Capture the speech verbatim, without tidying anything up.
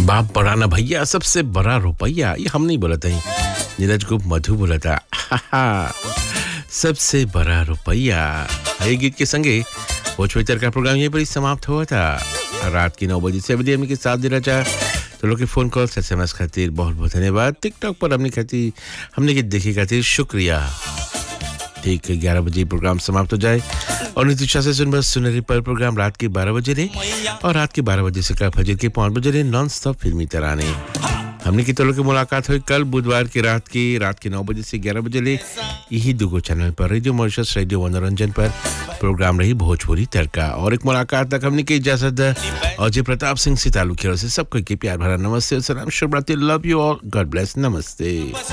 बाप बड़ा ना भैया सबसे बड़ा रुपया, ये हम नहीं बोला था, नीरज गुप्त मधु बोला था। सबसे बड़ा रुपया ये गीत के संगे भोजपुरी का प्रोग्राम यहीं पर ही समाप्त हुआ था। रात की नौ बजे से बजे हमने के साथ दे रहा था। तो लोग के phone call S M S खातिर बहुत बहुत धन्यवाद। टिकटॉक पर हमने खातिर हमने की देखी खातिर शुक्रिया। ठीक ग्यारह बजे प्रोग्राम समाप्त हो जाए और नितिशा से सुन बस सुनहरी पर प्रोग्राम रात के बारह बजे रे और रात के बारह बजे से कल फजर के पाँच बजे रे नॉन स्टॉप फिल्मी तराने। हमने की तो की मुलाकात हुई कल बुधवार की रात की रात के नौ बजे से ग्यारह बजे ले यही दुगो चैनल पर रेडियो मॉरिशस रेडियो मनोरंजन पर प्रोग्राम रही भोजपुरी तड़का। और एक मुलाकात तक हमने की इजाजत और जय प्रताप सिंह से ताल्लुक से सबको के प्यार भरा नमस्ते और सलाम शुभ रात्रि। Love you all, God bless, नमस्ते।